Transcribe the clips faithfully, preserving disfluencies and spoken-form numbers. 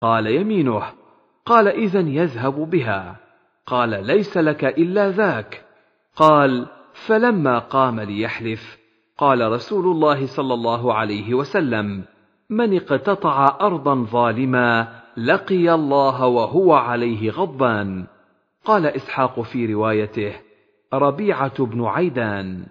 قال يمينه. قال إذن يذهب بها. قال ليس لك إلا ذاك. قال فلما قام ليحلف قال رسول الله صلى الله عليه وسلم: من اقتطع أرضا ظالما لقي الله وهو عليه غضبان. قال إسحاق في روايته: ربيعة بن عيدان.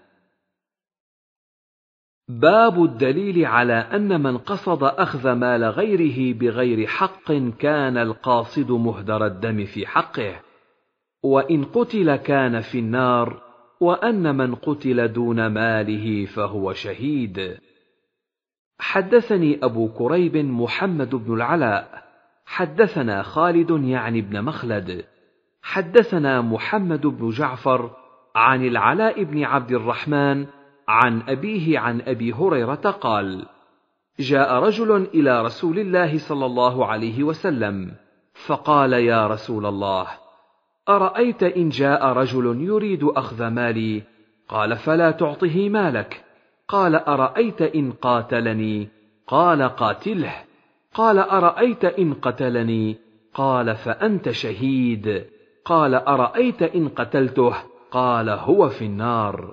باب الدليل على أن من قصد أخذ مال غيره بغير حق كان القاصد مهدر الدم في حقه، وإن قتل كان في النار، وأن من قتل دون ماله فهو شهيد. حدثني أبو كريب محمد بن العلاء حدثنا خالد يعني بن مخلد حدثنا محمد بن جعفر عن العلاء بن عبد الرحمن عن أبيه عن أبي هريرة قال: جاء رجل إلى رسول الله صلى الله عليه وسلم فقال: يا رسول الله، أرأيت إن جاء رجل يريد أخذ مالي؟ قال: فلا تعطه مالك. قال: أرأيت إن قاتلني؟ قال: قاتله. قال: أرأيت إن قتلني؟ قال: فأنت شهيد. قال: أرأيت إن قتلته؟ قال: هو في النار.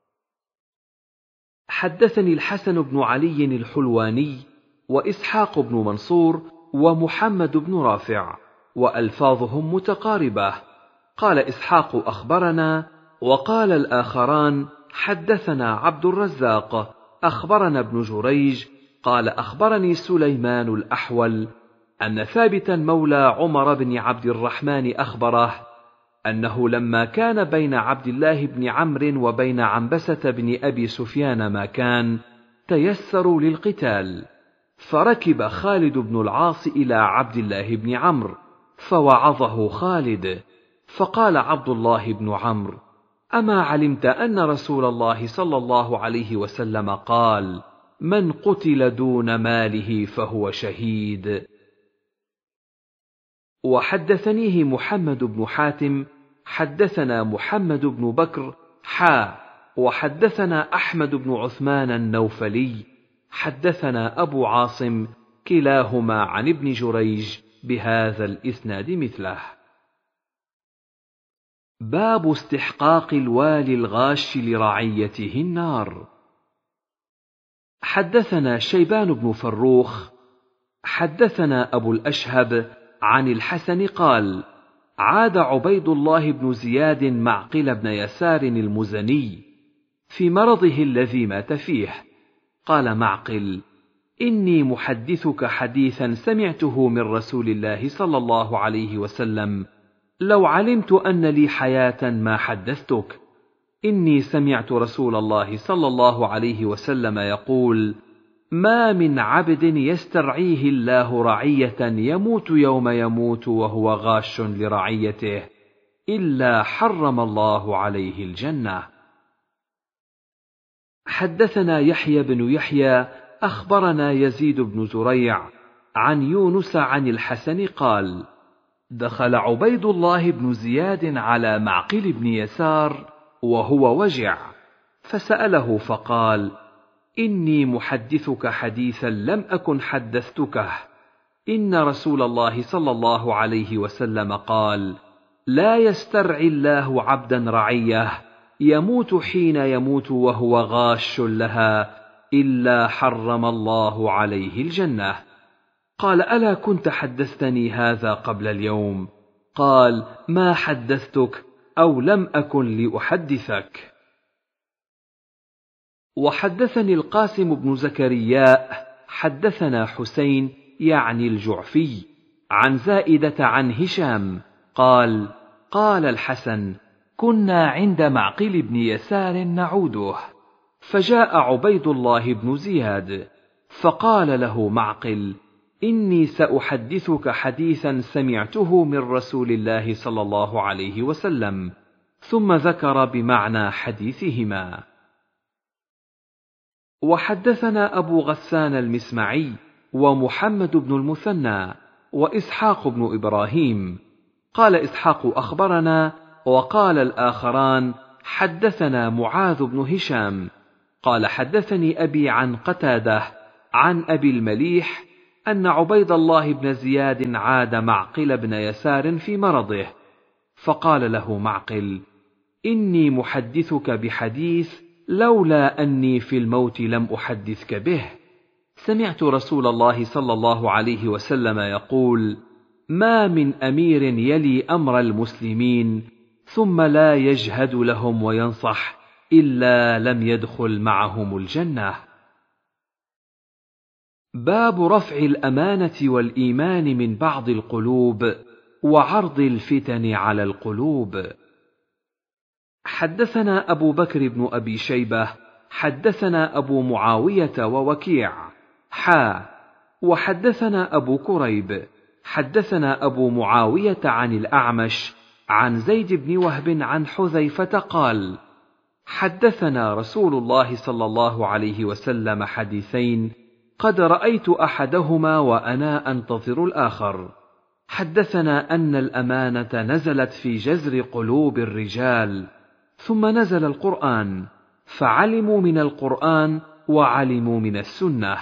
حدثني الحسن بن علي الحلواني وإسحاق بن منصور ومحمد بن رافع وألفاظهم متقاربة. قال إسحاق: أخبرنا، وقال الآخران: حدثنا عبد الرزاق أخبرنا ابن جريج قال: أخبرني سليمان الأحول أن ثابتا مولى عمر بن عبد الرحمن أخبره أنه لما كان بين عبد الله بن عمرو وبين عنبسة بن أبي سفيان ما كان، تيسروا للقتال، فركب خالد بن العاص إلى عبد الله بن عمرو فوعظه خالد، فقال عبد الله بن عمرو: أما علمت أن رسول الله صلى الله عليه وسلم قال: من قتل دون ماله فهو شهيد. وحدثنيه محمد بن حاتم حدثنا محمد بن بكر حا وحدثنا أحمد بن عثمان النوفلي حدثنا أبو عاصم كلاهما عن ابن جريج بهذا الإسناد مثله. باب استحقاق الوالي الغاش لرعيته النار. حدثنا شيبان بن فروخ حدثنا أبو الأشهب عن الحسن قال: عاد عبيد الله بن زياد معقل بن يسار المزني في مرضه الذي مات فيه. قال معقل: إني محدثك حديثا سمعته من رسول الله صلى الله عليه وسلم، لو علمت أن لي حياة ما حدثتك. إني سمعت رسول الله صلى الله عليه وسلم يقول: ما من عبد يسترعيه الله رعية يموت يوم يموت وهو غاش لرعيته إلا حرم الله عليه الجنة. حدثنا يحيى بن يحيى أخبرنا يزيد بن زريع عن يونس عن الحسن قال: دخل عبيد الله بن زياد على معقل بن يسار وهو وجع، فسأله فقال: إني محدثك حديثا لم أكن حدثتكه، إن رسول الله صلى الله عليه وسلم قال: لا يسترعي الله عبدا رعيه يموت حين يموت وهو غاش لها إلا حرم الله عليه الجنة. قال: ألا كنت حدثتني هذا قبل اليوم؟ قال: ما حدثتك أو لم أكن لأحدثك. وحدثني القاسم بن زكرياء حدثنا حسين يعني الجعفي عن زائدة عن هشام قال: قال الحسن: كنا عند معقل بن يسار نعوده، فجاء عبيد الله بن زياد فقال له معقل: إني سأحدثك حديثا سمعته من رسول الله صلى الله عليه وسلم، ثم ذكر بمعنى حديثهما. وحدثنا أبو غسان المسمعي ومحمد بن المثنى وإسحاق بن إبراهيم. قال إسحاق: أخبرنا، وقال الآخران: حدثنا معاذ بن هشام قال: حدثني أبي عن قتادة عن أبي المليح أن عبيد الله بن زياد عاد معقل بن يسار في مرضه، فقال له معقل: إني محدثك بحديث لولا أني في الموت لم أحدثك به. سمعت رسول الله صلى الله عليه وسلم يقول: ما من أمير يلي أمر المسلمين ثم لا يجهد لهم وينصح إلا لم يدخل معهم الجنة. باب رفع الأمانة والإيمان من بعض القلوب وعرض الفتن على القلوب. حدثنا أبو بكر بن أبي شيبة حدثنا أبو معاوية ووكيع حا وحدثنا أبو كريب حدثنا أبو معاوية عن الأعمش عن زيد بن وهب عن حذيفة قال: حدثنا رسول الله صلى الله عليه وسلم حديثين قد رأيت أحدهما وأنا أنتظر الآخر. حدثنا أن الأمانة نزلت في جذر قلوب الرجال، ثم نزل القرآن، فعلموا من القرآن وعلموا من السنة.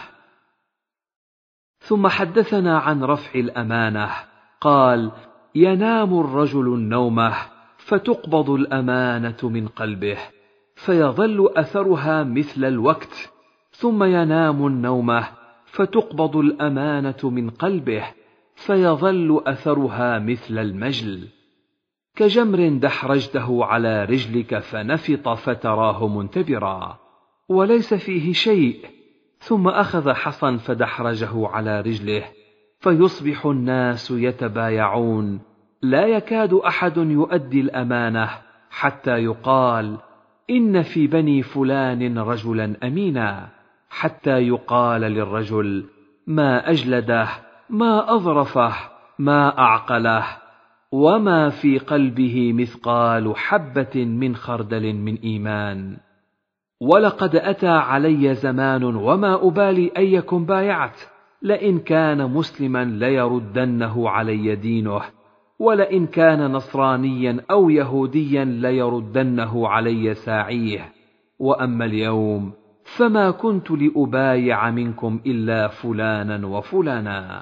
ثم حدثنا عن رفع الأمانة قال: ينام الرجل النومة فتقبض الأمانة من قلبه فيظل أثرها مثل الوقت، ثم ينام النومة فتقبض الأمانة من قلبه فيظل أثرها مثل المجل، كجمر دحرجته على رجلك فنفط فتراه منتبرا وليس فيه شيء، ثم أخذ حصا فدحرجه على رجله فيصبح الناس يتبايعون، لا يكاد أحد يؤدي الأمانة حتى يقال: إن في بني فلان رجلا أمينا، حتى يقال للرجل: ما أجلده، ما أظرفه، ما أعقله، وما في قلبه مثقال حبة من خردل من إيمان. ولقد أتى علي زمان وما أبالي أيكم بايعت، لئن كان مسلما ليردنه علي دينه، ولئن كان نصرانيا أو يهوديا ليردنه علي ساعيه، وأما اليوم فما كنت لأبايع منكم إلا فلانا وفلانا.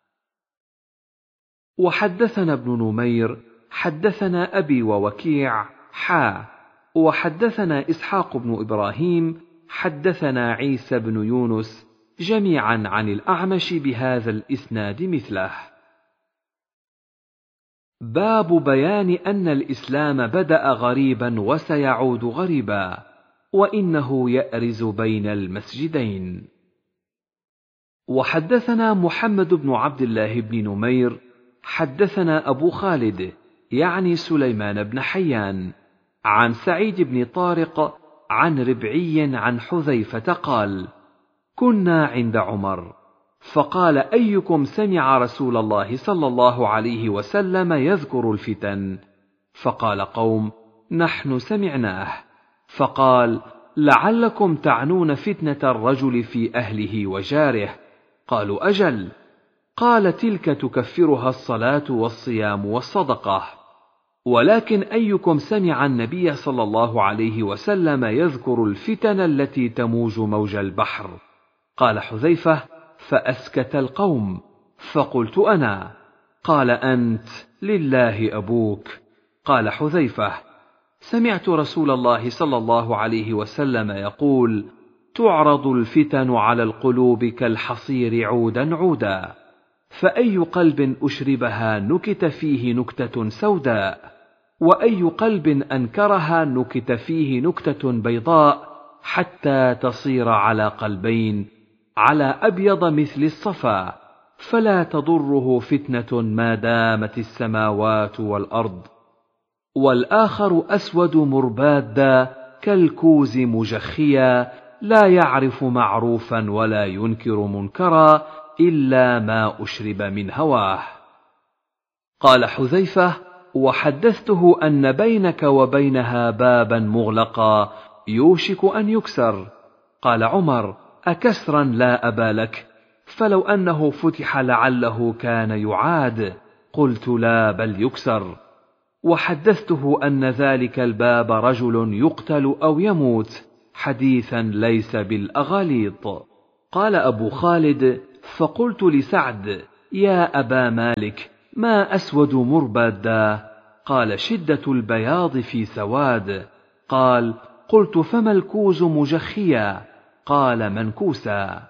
وحدثنا ابن نمير حدثنا أبي ووكيع حا وحدثنا إسحاق بن إبراهيم حدثنا عيسى بن يونس جميعا عن الأعمش بهذا الإسناد مثله. باب بيان أن الإسلام بدأ غريبا وسيعود غريبا، وإنه يأرز بين المسجدين. وحدثنا محمد بن عبد الله بن نمير حدثنا أبو خالد يعني سليمان بن حيان عن سعيد بن طارق عن ربعي عن حذيفة قال: كنا عند عمر فقال: أيكم سمع رسول الله صلى الله عليه وسلم يذكر الفتن؟ فقال قوم: نحن سمعناه. فقال: لعلكم تعنون فتنة الرجل في أهله وجاره. قالوا: أجل. قال: تلك تكفرها الصلاة والصيام والصدقة. ولكن أيكم سمع النبي صلى الله عليه وسلم يذكر الفتن التي تموج موج البحر؟ قال حذيفة: فأسكت القوم، فقلت أنا. قال: أنت لله أبوك. قال حذيفة: سمعت رسول الله صلى الله عليه وسلم يقول: تعرض الفتن على القلوب كالحصير عودا عودا، فأي قلب أشربها نكت فيه نكتة سوداء، وأي قلب أنكرها نكت فيه نكتة بيضاء، حتى تصير على قلبين، على أبيض مثل الصفا، فلا تضره فتنة ما دامت السماوات والأرض. والآخر أسود مربادا كالكوز مجخيا، لا يعرف معروفا ولا ينكر منكرا إلا ما أشرب من هواه. قال حذيفة: وحدثته أن بينك وبينها بابا مغلقا يوشك أن يكسر. قال عمر: أكسرا لا أبا لك، فلو أنه فتح لعله كان يعاد. قلت: لا بل يكسر. وحدثته أن ذلك الباب رجل يقتل أو يموت، حديثا ليس بالأغاليط. قال أبو خالد: فقلت لسعد: يا أبا مالك، ما أسود مربادا؟ قال: شدة البياض في سواد. قال: قلت: فما الكوز مجخيا؟ قال: منكوسا.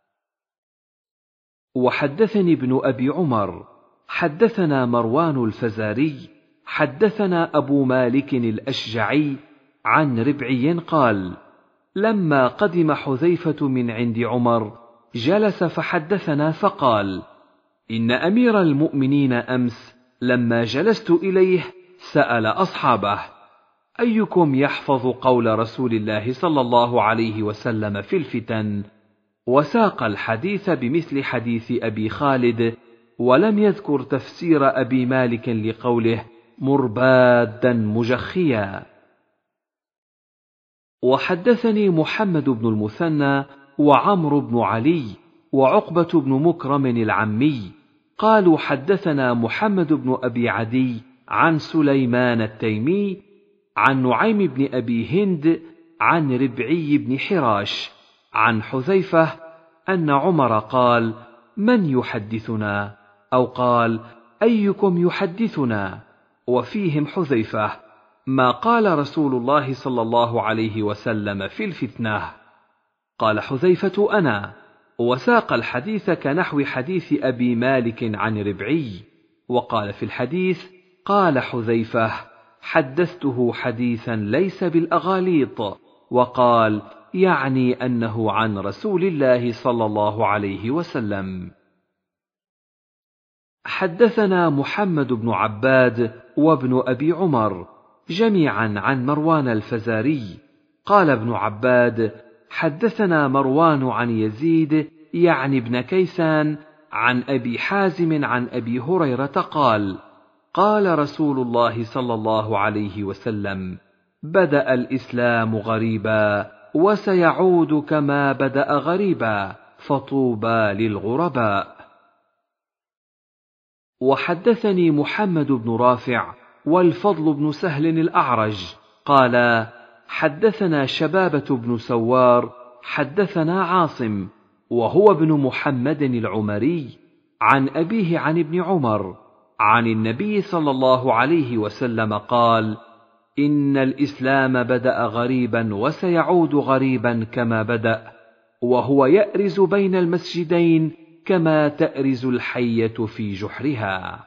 وحدثني ابن أبي عمر حدثنا مروان الفزاري حدثنا أبو مالك الأشجعي عن ربعي قال: لما قدم حذيفة من عند عمر جلس فحدثنا فقال: إن أمير المؤمنين أمس لما جلست إليه سأل أصحابه: أيكم يحفظ قول رسول الله صلى الله عليه وسلم في الفتن؟ وساق الحديث بمثل حديث أبي خالد، ولم يذكر تفسير أبي مالك لقوله مربادا مجخيا. وحدثني محمد بن المثنى وعمرو بن علي وعقبة بن مكرم العمي قالوا: حدثنا محمد بن أبي عدي عن سليمان التيمي عن نعيم بن أبي هند عن ربعي بن حراش عن حذيفة أن عمر قال: من يحدثنا؟ أو قال: أيكم يحدثنا؟ وفيهم حذيفة: ما قال رسول الله صلى الله عليه وسلم في الفتنة. قال حذيفة: أنا. وساق الحديث كنحو حديث أبي مالك عن ربعي. وقال في الحديث: قال حذيفة: حدثته حديثا ليس بالأغاليط. وقال: يعني أنه عن رسول الله صلى الله عليه وسلم. حدثنا محمد بن عباد وابن أبي عمر جميعا عن مروان الفزاري قال ابن عباد: حدثنا مروان عن يزيد يعني ابن كيسان عن أبي حازم عن أبي هريرة قال: قال رسول الله صلى الله عليه وسلم: بدأ الإسلام غريبا وسيعود كما بدأ غريبا، فطوبى للغرباء. وحدثني محمد بن رافع والفضل بن سهل الأعرج قال: حدثنا شبابة بن سوار حدثنا عاصم وهو ابن محمد العمري عن أبيه عن ابن عمر عن النبي صلى الله عليه وسلم قال: إن الإسلام بدأ غريبا وسيعود غريبا كما بدأ، وهو يأرز بين المسجدين كما تأرز الحية في جحرها.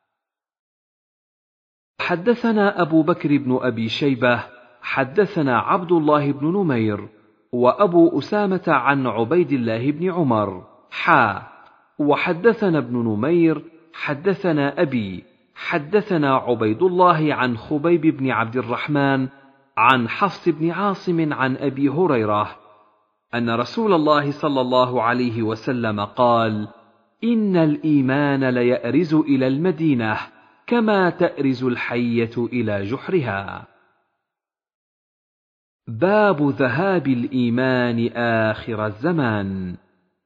حدثنا أبو بكر بن أبي شيبة حدثنا عبد الله بن نمير وأبو أسامة عن عبيد الله بن عمر حا وحدثنا ابن نمير حدثنا أبي حدثنا عبيد الله عن خبيب بن عبد الرحمن عن حفص بن عاصم عن أبي هريرة أن رسول الله صلى الله عليه وسلم قال: إن الإيمان ليأرز إلى المدينة كما تأرز الحية إلى جحرها. باب ذهاب الإيمان آخر الزمان.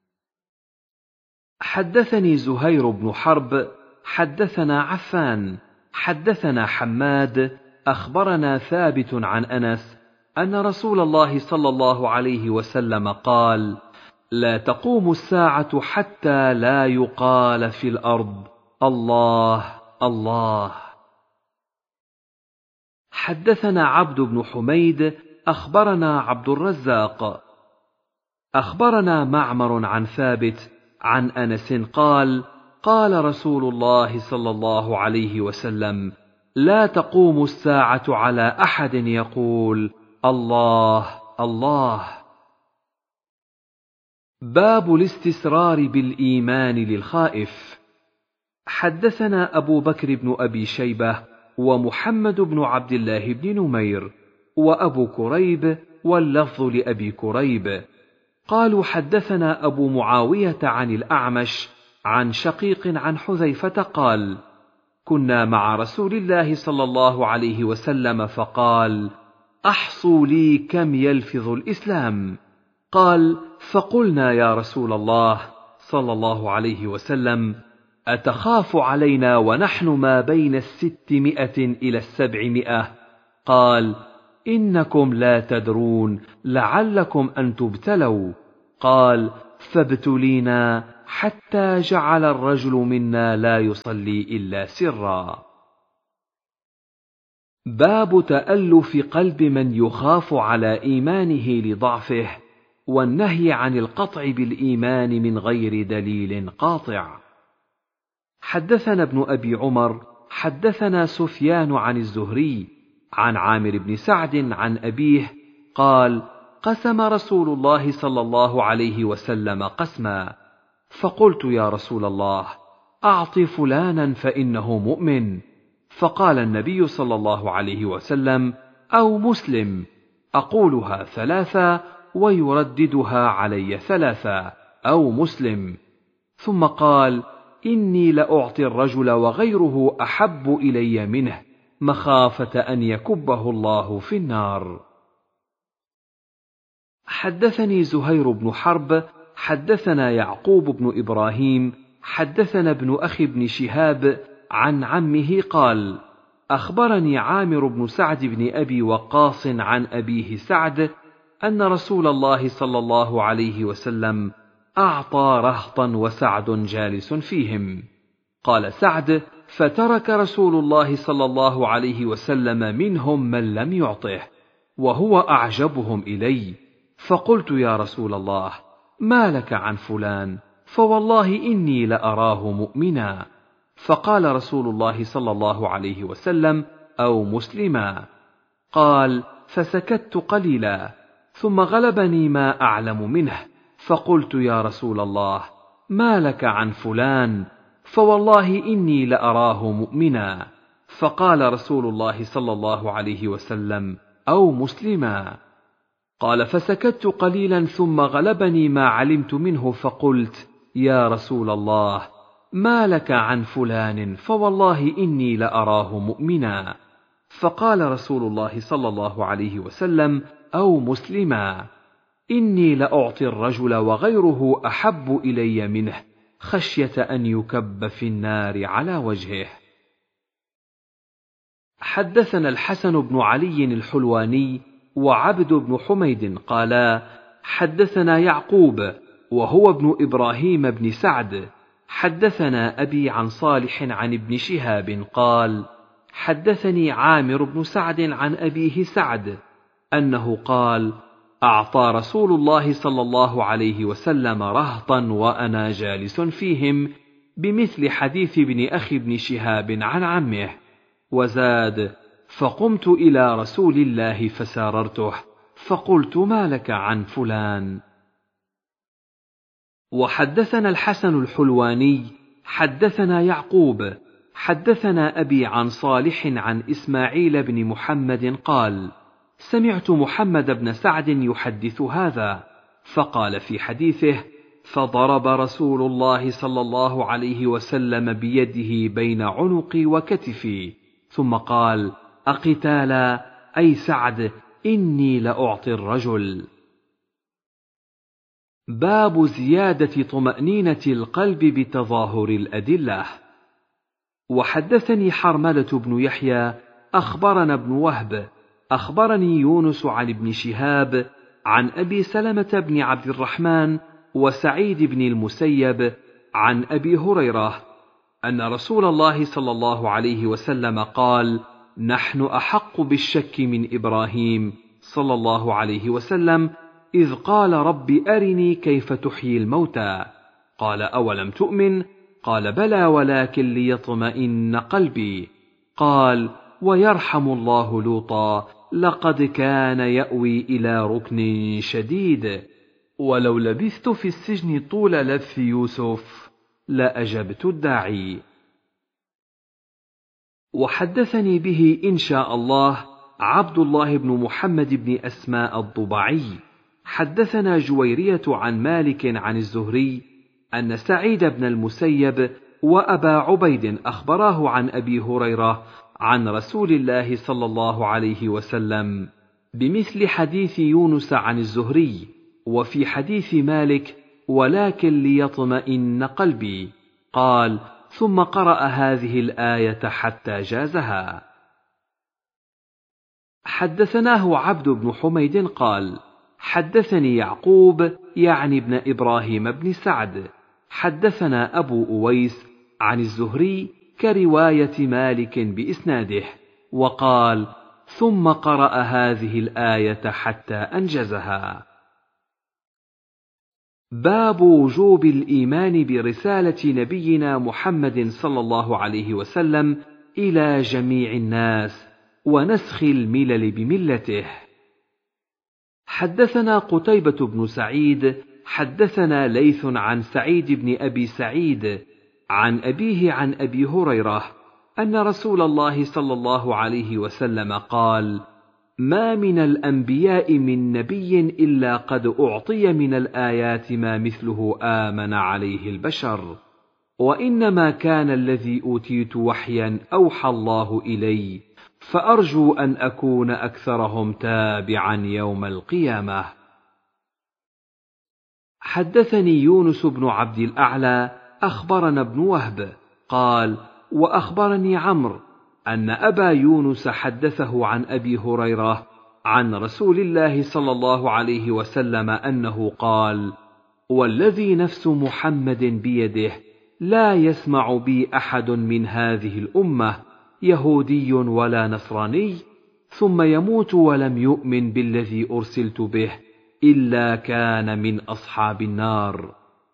حدثني زهير بن حرب حدثنا عفان حدثنا حماد أخبرنا ثابت عن أنس أن رسول الله صلى الله عليه وسلم قال: لا تقوم الساعة حتى لا يقال في الأرض الله الله. حدثنا عبد بن حميد أخبرنا عبد الرزاق أخبرنا معمر عن ثابت عن أنس قال: قال رسول الله صلى الله عليه وسلم: لا تقوم الساعة على أحد يقول الله الله. باب الاستسرار بالإيمان للخائف. حدثنا أبو بكر بن أبي شيبة ومحمد بن عبد الله بن نمير وأبو كريب واللفظ لأبي كريب قالوا: حدثنا أبو معاوية عن الأعمش عن شقيق عن حذيفة قال: كنا مع رسول الله صلى الله عليه وسلم فقال: أحصوا لي كم يلفظ الإسلام. قال: فقلنا يا رسول الله صلى الله عليه وسلم: أتخاف علينا ونحن ما بين الستمائة إلى السبعمائة؟ قال: إنكم لا تدرون لعلكم أن تبتلوا. قال: فابتلينا حتى جعل الرجل منا لا يصلي إلا سرا. باب تألف قلب من يخاف على إيمانه لضعفه، والنهي عن القطع بالإيمان من غير دليل قاطع. حدثنا ابن أبي عمر حدثنا سفيان عن الزهري عن عامر بن سعد عن أبيه قال: قسم رسول الله صلى الله عليه وسلم قسما، فقلت: يا رسول الله، أعط فلانا فإنه مؤمن. فقال النبي صلى الله عليه وسلم: أو مسلم. أقولها ثلاثة ويرددها علي ثلاثة: أو مسلم. ثم قال: إني لأعطي الرجل وغيره أحب إلي منه، مخافة أن يكبه الله في النار. حدثني زهير بن حرب حدثنا يعقوب بن إبراهيم حدثنا ابن أخي بن شهاب عن عمه قال: أخبرني عامر بن سعد بن أبي وقاص عن أبيه سعد أن رسول الله صلى الله عليه وسلم أعطى رهطا وسعد جالس فيهم. قال سعد: فترك رسول الله صلى الله عليه وسلم منهم من لم يعطه، وهو أعجبهم إلي. فقلت: يا رسول الله، ما لك عن فلان؟ فوالله إني لأراه مؤمنا. فقال رسول الله صلى الله عليه وسلم: أو مسلما. قال: فسكت قليلا، ثم غلبني ما أعلم منه، فقلت: يا رسول الله، ما لك عن فلان؟ فوالله إني لأراه مؤمنا. فقال رسول الله صلى الله عليه وسلم: أو مسلما. قال: فسكت قليلا ثم غلبني ما علمت منه، فقلت: يا رسول الله، ما لك عن فلان؟ فوالله إني لأراه مؤمنا. فقال رسول الله صلى الله عليه وسلم: أو مسلما. إني لأعطي الرجل وغيره أحب إلي منه، خشية أن يكب في النار على وجهه. حدثنا الحسن بن علي الحلواني وعبد بن حميد قالا: حدثنا يعقوب وهو ابن إبراهيم بن سعد حدثنا أبي عن صالح عن ابن شهاب قال: حدثني عامر بن سعد عن أبيه سعد أنه قال: أعطى رسول الله صلى الله عليه وسلم رهطا وأنا جالس فيهم، بمثل حديث ابن أخي ابن شهاب عن عمه، وزاد: فقمت إلى رسول الله فساررته، فقلت: ما لك عن فلان؟ وحدثنا الحسن الحلواني حدثنا يعقوب حدثنا أبي عن صالح عن إسماعيل بن محمد قال: سمعت محمد بن سعد يحدث هذا، فقال في حديثه: فضرب رسول الله صلى الله عليه وسلم بيده بين عنقي وكتفي، ثم قال: أقتالا أي سعد، إني لأعطي الرجل. باب زيادة طمأنينة القلب بتظاهر الأدلة. وحدثني حرملة بن يحيى أخبرنا ابن وهب أخبرني يونس عن ابن شهاب عن أبي سلمة بن عبد الرحمن وسعيد بن المسيب عن أبي هريرة أن رسول الله صلى الله عليه وسلم قال: نحن أحق بالشك من إبراهيم صلى الله عليه وسلم إذ قال: رب أرني كيف تحيي الموتى. قال: أولم تؤمن؟ قال: بلى ولكن ليطمئن قلبي. قال: ويرحم الله لوطا، لقد كان يأوي إلى ركن شديد، ولو لبثت في السجن طول لبث يوسف لأجبت الداعي. وحدثني به إن شاء الله عبد الله بن محمد بن أسماء الضبعي حدثنا جويرية عن مالك عن الزهري أن سعيد بن المسيب وأبا عبيد أخبراه عن أبي هريرة عن رسول الله صلى الله عليه وسلم بمثل حديث يونس عن الزهري، وفي حديث مالك: ولكن ليطمئن قلبي. قال: ثم قرأ هذه الآية حتى جازها. حدثناه عبد بن حميد قال: حدثني يعقوب يعني ابن إبراهيم بن سعد حدثنا أبو أويس عن الزهري كرواية مالك بإسناده، وقال: ثم قرأ هذه الآية حتى أنجزها. باب وجوب الإيمان برسالة نبينا محمد صلى الله عليه وسلم إلى جميع الناس ونسخ الملل بملته. حدثنا قتيبة بن سعيد حدثنا ليث عن سعيد بن أبي سعيد عن أبيه عن أبي هريرة أن رسول الله صلى الله عليه وسلم قال: ما من الأنبياء من نبي إلا قد أعطي من الآيات ما مثله آمن عليه البشر، وإنما كان الذي أوتيت وحيا أوحى الله إلي، فأرجو أن أكون أكثرهم تابعا يوم القيامة. حدثني يونس بن عبد الأعلى أخبرنا ابن وهب قال: وأخبرني عمرو أن أبا يونس حدثه عن أبي هريرة عن رسول الله صلى الله عليه وسلم أنه قال: والذي نفس محمد بيده لا يسمع بي أحد من هذه الأمة يهودي ولا نصراني ثم يموت ولم يؤمن بالذي أرسلت به إلا كان من أصحاب النار.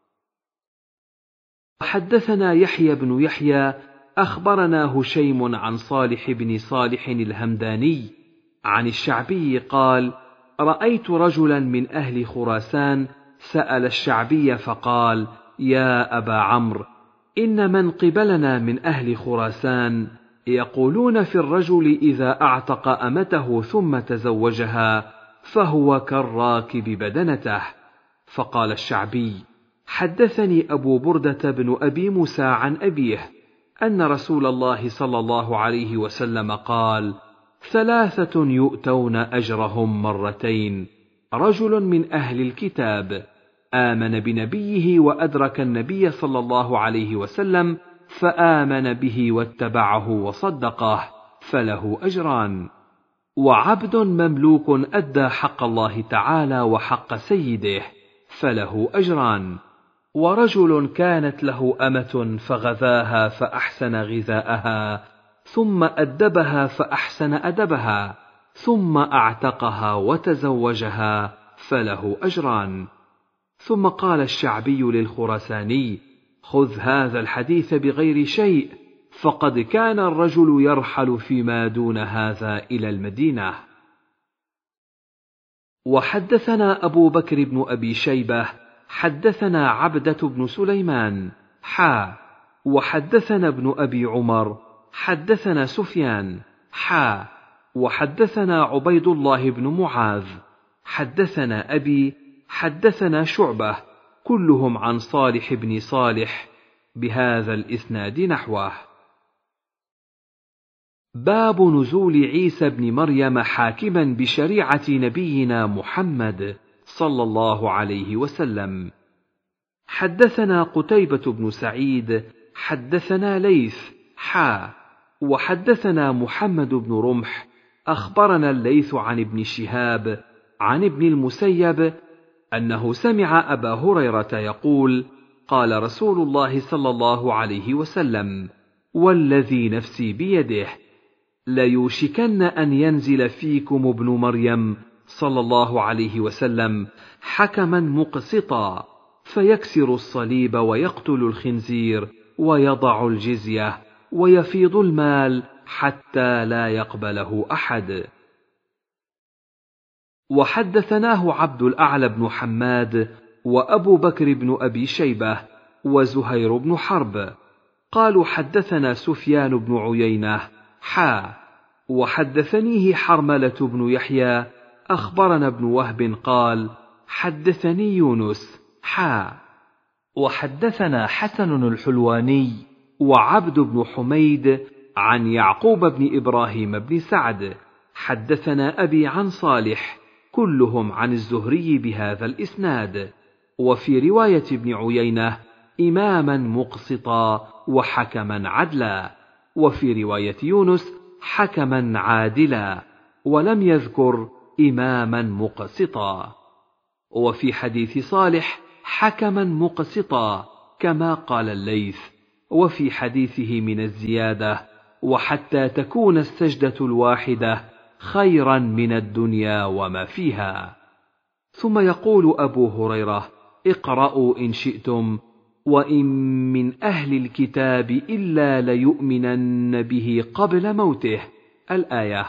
حدثنا يحيى بن يحيى أخبرنا هشيم عن صالح بن صالح الهمداني عن الشعبي قال: رأيت رجلا من أهل خراسان سأل الشعبي فقال: يا أبا عمرو، إن من قبلنا من أهل خراسان يقولون في الرجل إذا أعتق أمته ثم تزوجها فهو كالراكب بدنته. فقال الشعبي: حدثني أبو بردة بن أبي موسى عن أبيه أن رسول الله صلى الله عليه وسلم قال: ثلاثة يؤتون أجرهم مرتين: رجل من أهل الكتاب آمن بنبيه وأدرك النبي صلى الله عليه وسلم فآمن به واتبعه وصدقه فله أجران، وعبد مملوك أدى حق الله تعالى وحق سيده فله أجران، ورجل كانت له أمة فغذاها فأحسن غذاءها ثم أدبها فأحسن أدبها ثم أعتقها وتزوجها فله أجران. ثم قال الشعبي للخراساني: خذ هذا الحديث بغير شيء، فقد كان الرجل يرحل فيما دون هذا إلى المدينة. وحدثنا أبو بكر بن أبي شيبة حدثنا عبدة بن سليمان حا وحدثنا ابن أبي عمر حدثنا سفيان حا وحدثنا عبيد الله بن معاذ حدثنا أبي حدثنا شعبة كلهم عن صالح بن صالح بهذا الإسناد نحوه. باب نزول عيسى بن مريم حاكما بشريعة نبينا محمد صلى الله عليه وسلم. حدثنا قتيبة بن سعيد حدثنا ليث حا وحدثنا محمد بن رمح أخبرنا الليث عن ابن شهاب عن ابن المسيب أنه سمع أبا هريرة يقول: قال رسول الله صلى الله عليه وسلم: والذي نفسي بيده ليوشكن أن ينزل فيكم ابن مريم صلى الله عليه وسلم حكما مقسطا فيكسر الصليب ويقتل الخنزير ويضع الجزية ويفيض المال حتى لا يقبله أحد. وحدثناه عبد الأعلى بن حماد وأبو بكر بن أبي شيبة وزهير بن حرب قالوا حدثنا سفيان بن عيينة حا وحدثنيه حرملة بن يحيى أخبرنا ابن وهب قال حدثني يونس حا وحدثنا حسن الحلواني وعبد بن حميد عن يعقوب بن إبراهيم بن سعد حدثنا أبي عن صالح كلهم عن الزهري بهذا الإسناد، وفي رواية ابن عيينة إماما مقسطا وحكما عدلا، وفي رواية يونس حكما عادلا، ولم يذكر إماما مقسطا. وفي حديث صالح حكما مقسطا كما قال الليث، وفي حديثه من الزيادة وحتى تكون السجدة الواحدة خيرا من الدنيا وما فيها. ثم يقول أبو هريرة: اقرأوا إن شئتم، وإن من أهل الكتاب إلا ليؤمنن به قبل موته. الآية.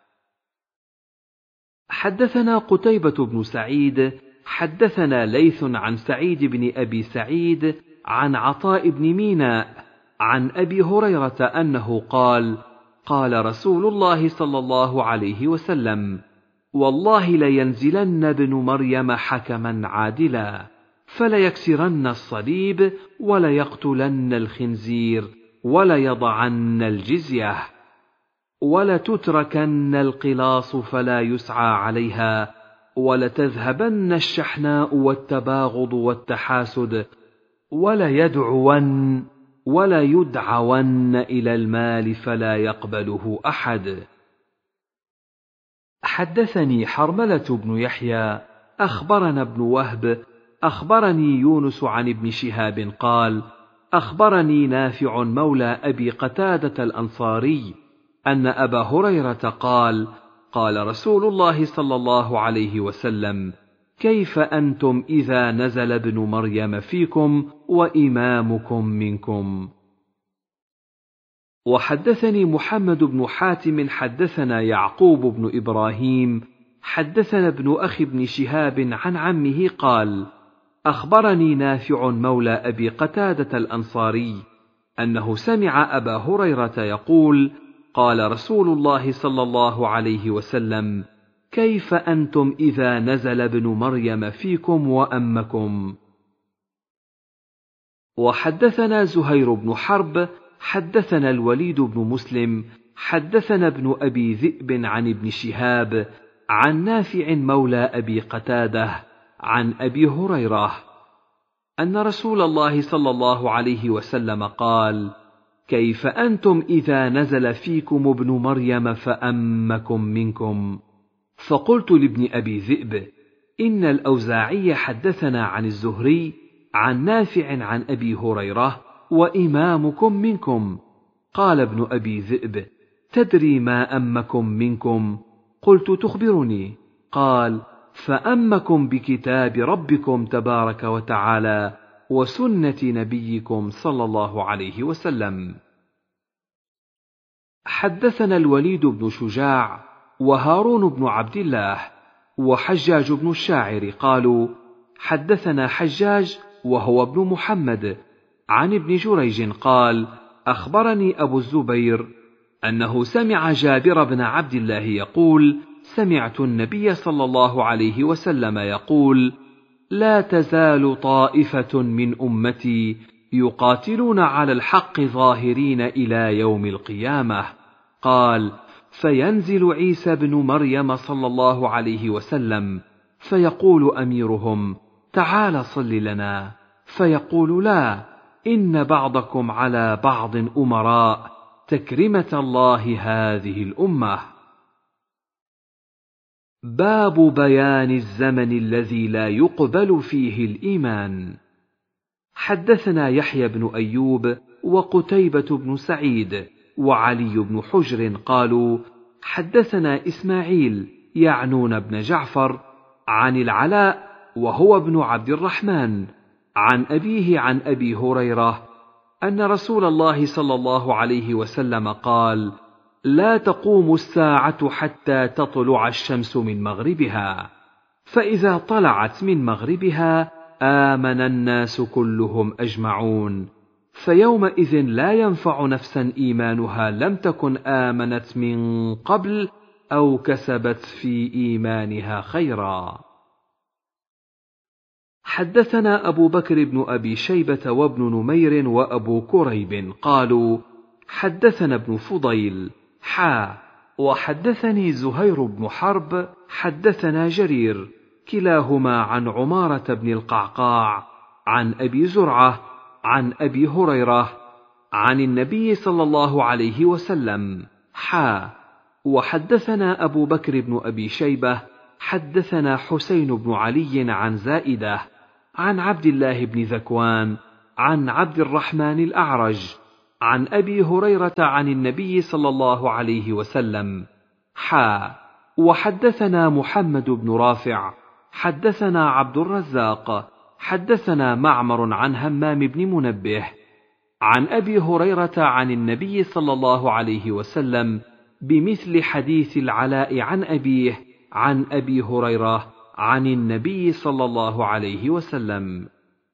حدثنا قتيبة بن سعيد حدثنا ليث عن سعيد بن أبي سعيد عن عطاء بن ميناء عن أبي هريرة أنه قال: قال رسول الله صلى الله عليه وسلم: والله لينزلن ابن مريم حكما عادلا، فليكسرن الصليب وليقتلن الخنزير وليضعن الجزية ولتتركن القلاص فلا يسعى عليها ولتذهبن الشحناء والتباغض والتحاسد وليدعون وليدعون إلى المال فلا يقبله أحد. حدثني حرملة بن يحيى أخبرنا ابن وهب أخبرني يونس عن ابن شهاب قال: أخبرني نافع مولى أبي قتادة الأنصاري أن أبا هريرة قال: قال رسول الله صلى الله عليه وسلم: كيف أنتم إذا نزل ابن مريم فيكم وإمامكم منكم؟ وحدثني محمد بن حاتم حدثنا يعقوب بن إبراهيم حدثنا ابن أخي بن شهاب عن عمه قال: أخبرني نافع مولى أبي قتادة الأنصاري أنه سمع أبا هريرة يقول: قال رسول الله صلى الله عليه وسلم: كيف أنتم إذا نزل ابن مريم فيكم وأمكم؟ وحدثنا زهير بن حرب حدثنا الوليد بن مسلم حدثنا ابن أبي ذئب عن ابن شهاب عن نافع مولى أبي قتادة عن أبي هريرة أن رسول الله صلى الله عليه وسلم قال: كيف أنتم إذا نزل فيكم ابن مريم فأمكم منكم؟ فقلت لابن أبي ذئب: إن الأوزاعي حدثنا عن الزهري عن نافع عن أبي هريرة وإمامكم منكم. قال ابن أبي ذئب: تدري ما أمكم منكم؟ قلت: تخبرني. قال: فأمكم بكتاب ربكم تبارك وتعالى وسنة نبيكم صلى الله عليه وسلم. حدثنا الوليد بن شجاع وهارون بن عبد الله وحجاج بن الشاعر قالوا: حدثنا حجاج وهو ابن محمد عن ابن جريج قال: أخبرني أبو الزبير أنه سمع جابر بن عبد الله يقول: سمعت النبي صلى الله عليه وسلم يقول: لا تزال طائفة من أمتي يقاتلون على الحق ظاهرين إلى يوم القيامة. قال: فينزل عيسى بن مريم صلى الله عليه وسلم فيقول أميرهم: تعال صل لنا، فيقول: لا، إن بعضكم على بعض أمراء، تكرمة الله هذه الأمة. باب بيان الزمن الذي لا يقبل فيه الإيمان. حدثنا يحيى بن أيوب وقتيبة بن سعيد وعلي بن حجر قالوا: حدثنا إسماعيل يعنون بن جعفر عن العلاء وهو ابن عبد الرحمن عن أبيه عن أبي هريرة أن رسول الله صلى الله عليه وسلم قال: لا تقوم الساعة حتى تطلع الشمس من مغربها، فإذا طلعت من مغربها آمن الناس كلهم أجمعون، فيومئذ لا ينفع نفسا إيمانها لم تكن آمنت من قبل أو كسبت في إيمانها خيرا. حدثنا أبو بكر بن أبي شيبة وابن نمير وأبو كريب قالوا: حدثنا ابن فضيل حا وحدثني زهير بن حرب حدثنا جرير كلاهما عن عمارة بن القعقاع عن أبي زرعة عن أبي هريرة عن النبي صلى الله عليه وسلم حا وحدثنا أبو بكر بن أبي شيبة حدثنا حسين بن علي عن زائدة عن عبد الله بن ذكوان عن عبد الرحمن الأعرج عن أبي هريرة عن النبي صلى الله عليه وسلم حا وحدثنا محمد بن رافع حدثنا عبد الرزاق حدثنا معمر عن همام بن منبه عن أبي هريرة عن النبي صلى الله عليه وسلم بمثل حديث العلاء عن أبيه عن أبي هريرة عن النبي صلى الله عليه وسلم.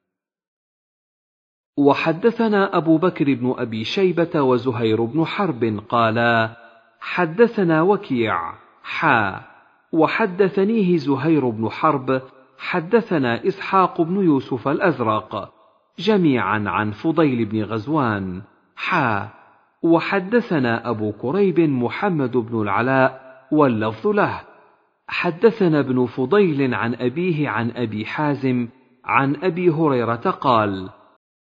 وحدثنا أبو بكر بن أبي شيبة وزهير بن حرب قالا حدثنا وكيع حا وحدثنيه زهير بن حرب حدثنا إسحاق بن يوسف الأزرق جميعا عن فضيل بن غزوان حا وحدثنا أبو كريب محمد بن العلاء واللفظ له حدثنا ابن فضيل عن أبيه عن أبي حازم عن أبي هريرة قال